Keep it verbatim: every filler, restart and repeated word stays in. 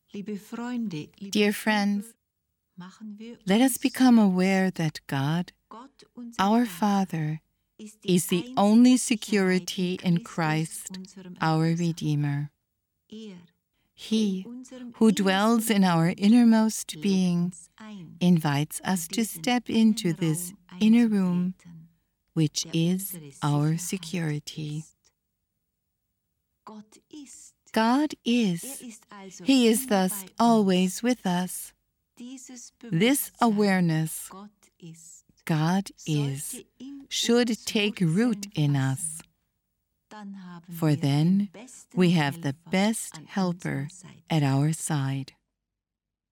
Dear friends, let us become aware that God, our Father, is the only security in Christ, our Redeemer. He, who dwells in our innermost being, invites us to step into this inner room, which is our security. God is. He is thus always with us. This awareness, God is, should take root in us. For then we have the best helper at our side.